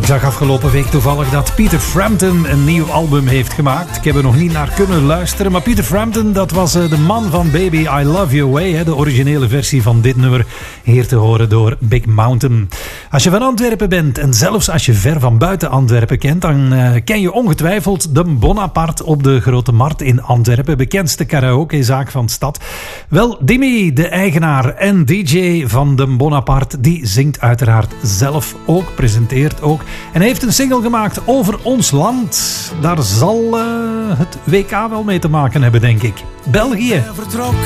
zag afgelopen week toevallig dat Peter Frampton een nieuw album heeft gemaakt. Ik heb er nog niet naar kunnen luisteren. Maar Peter Frampton, dat was de man van Baby I Love Your Way. De originele versie van dit nummer. Hier te horen door Big Mountain. Als je van Antwerpen bent en zelfs als je ver van buiten Antwerpen kent, dan ken je ongetwijfeld de Bonaparte op de Grote Markt in Antwerpen. Bekendste karaokezaak van de stad. Wel, Dimmy, de eigenaar en DJ van de Bonaparte, die zingt uiteraard zelf ook, presenteert ook. En heeft een single gemaakt over ons land. Daar zal het WK wel mee te maken hebben, denk ik. België. Vertrok